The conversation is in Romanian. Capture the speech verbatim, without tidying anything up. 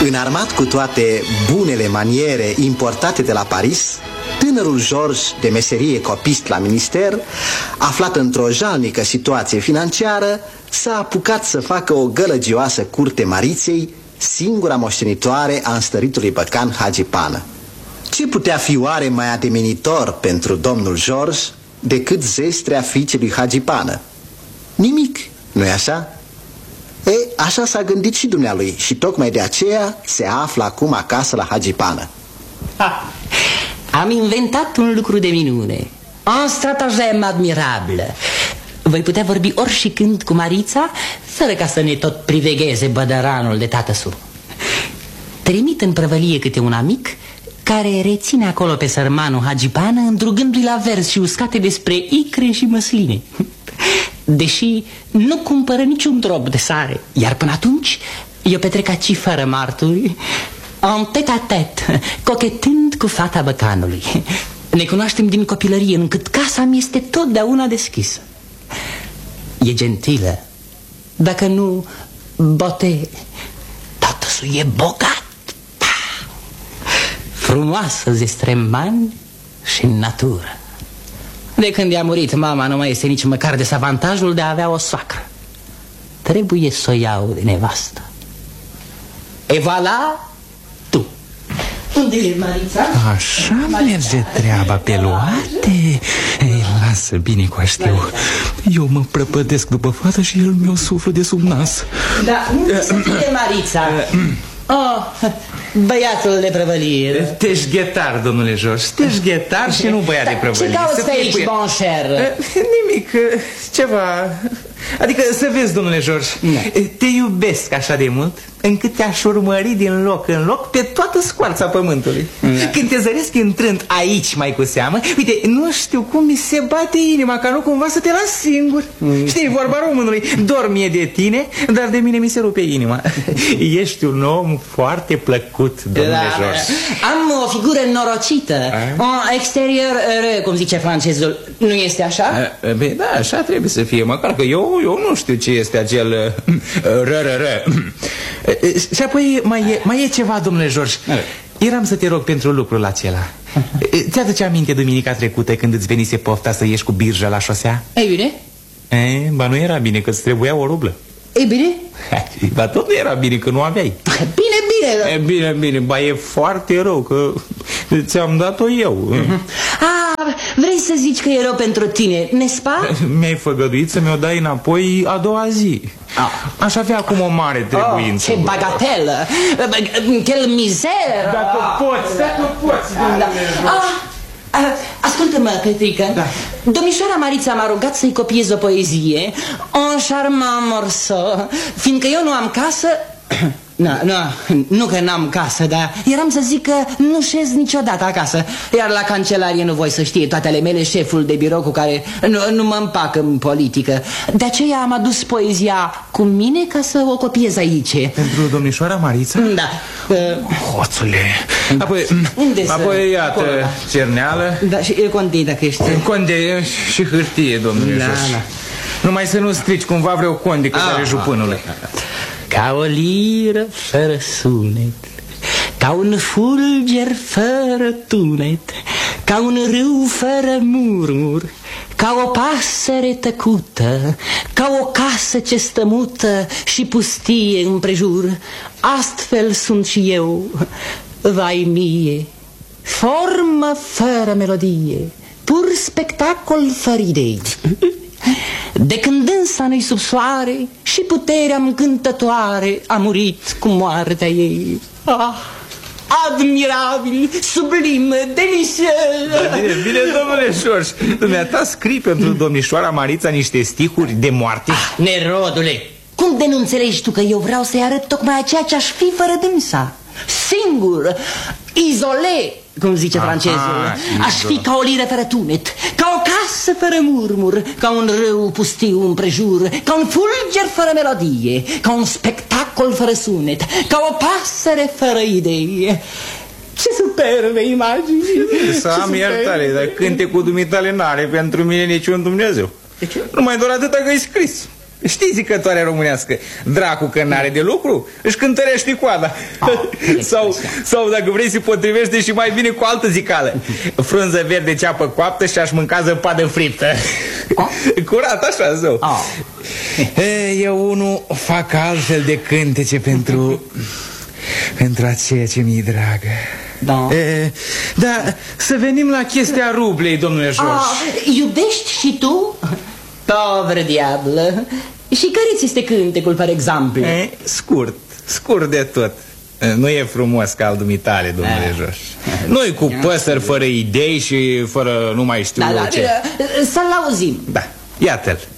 Înarmat cu toate bunele maniere importate de la Paris, tânărul George, de meserie copist la minister, aflat într-o jalnică situație financiară, s-a apucat să facă o gălăgioasă curte Mariței, singura moștenitoare a înstăritului băcan Hagi Pană. Ce putea fi oare mai ademenitor pentru domnul George decât zestrea fiicei lui Hagi Pană? Nimic, nu-i așa? E, așa s-a gândit și dumnealui și tocmai de aceea se află acum acasă la Hagi Pană. Ha, am inventat un lucru de minune, un stratagem admirabil. Voi putea vorbi ori și când cu Marița, fără ca să ne tot privegheze bădăranul de tată-su. Trimit în prăvălie câte un amic care reține acolo pe sărmanul Hagi Pană, îndrugându-i la vers și uscate despre icre și măsline. Deși nu cumpără niciun drop de sare. Iar până atunci eu petrec aici fără marturi, en tete-a-tete, cochetând cu fata băcanului. Ne cunoaștem din copilărie, încât casa mi este totdeauna deschisă. E gentilă, dacă nu bote, tată-su e bogat, frumoasă zestremani și în natură. De când i-a murit mama, nu mai este nici măcar dezavantajul de a avea o soacră. Trebuie să o iau de nevastă. E voilà tu. Unde e Marița? Așa merge treaba pe luate. Ei, lasă, bine că știu. Eu mă prăpădesc după fată și el mi-o suflă de sub nas. Da, unde să fie Marița? Oh, băiatul de prăvălie. Teșghetar, domnule George, teșghetar și nu băiat de prăvălie. Ce cauți pe aici, bon cher? Nimic, ceva. Adică să vezi, domnule George, te iubesc așa de mult încât te-aș urmări din loc în loc pe toată scoarța pământului. Când te zăresc intrând aici mai cu seamă, uite, nu știu cum mi se bate inima ca nu cumva să te las singur. Știi, vorba românului, dor mie de tine, dar de mine mi se rupe inima. Ești un om foarte plăcut, domnule da, George. Am o figură norocită, un exterior heureux, cum zice francezul. Nu este așa? Bine, da, așa trebuie să fie, măcar că eu, eu nu știu ce este acel ră-ră-ră. Și apoi mai e, mai e ceva, domnule George. Eram să te rog pentru lucrul acela. Ți-aduce aminte duminica trecută când îți venise pofta să ieși cu birja la șosea? Ei bine? E, ba nu era bine, că îți trebuia o rublă. Ei bine? Ba tot nu era bine, că nu aveai. Bine, bine. E, bine, bine, ba e foarte rău, că ți-am dat-o eu. Ah, vrei să zici că e rău pentru tine, nespa? Mi-ai făgăduit să mi-o dai înapoi a doua zi. Ah. Aș avea acum o mare trebuință. Oh, ce bagatelă! Quel mizer! Dacă poți, dacă poți, domnule ah, ascultă-mă, Petrică. Da. Domnișoara Marița m-a rugat să-i copiez o poezie, un charmant morceau, fiindcă eu nu am casă. Na, na, nu că n-am casă, dar eram să zic că nu șez niciodată acasă. Iar la cancelarie nu voi să știe toate ale mele șeful de birou cu care nu, nu mă împac în politică. De aceea am adus poezia cu mine ca să o copiez aici. Pentru domnișoara Marița? Da. Hoțule. Apoi, unde apoi iată, acolo, da. Cerneală. Da, și condei dacă ești. Condei și hârtie, domnule da, Jos. da. Numai să nu strici cumva vreo condică ah, de jupânului. Ca o liră fără sunet, ca un fulger fără tunet, ca un râu fără murmur, ca o pasăre tăcută, ca o casă ce stă mută și pustie împrejur. Astfel sunt și eu, vai mie, formă fără melodie, pur spectacol fără idei. De când însă nu-i sub soare și puterea încântătoare a murit cu moartea ei. Ah, admirabil, sublim, delicios. Bine, bine, domnule George, dumneata scrii pentru domnișoara Marița niște stihuri de moarte? Ah, nerodule, cum de nu înțelegi tu că eu vreau să-i arăt tocmai ceea ce aș fi fără dânsa? Singur, izolé, cum zice aha, francezul. Aș fi ca o liră fără tunet, ca o casă fără murmur, ca un râu pustiu împrejur, ca un fulger fără melodie, ca un spectacol fără sunet, ca o pasăre fără idei. Ce superbe imagini! Să am iertare, dar cântecul dumitale n-are pentru mine niciun Dumnezeu. De ce? Numai doar atâta că-i scris. Știi zicătoarea românească, dracu că n-are de lucru, își cântărește coada. Oh, sau, sau dacă vrei se potrivește și mai bine cu altă zicală. Frunză verde, ceapă coaptă și aș mânca zăpadă friptă. Oh? Curat, așa, zău. Oh. Eu unul fac altfel de cântece pentru pentru aceea ce mi-e dragă. Da. E, da, să venim la chestia rublei, domnule George. Ah, iubești și tu? Povră diablă. Și care ți este cântecul, par exemplu? E, scurt, scurt de tot. Nu e frumos ca al dumitale, domnule George. Nu-i cu păsări fără idei și fără nu mai știu da, da, ce. să-l auzim. Da, iată-l.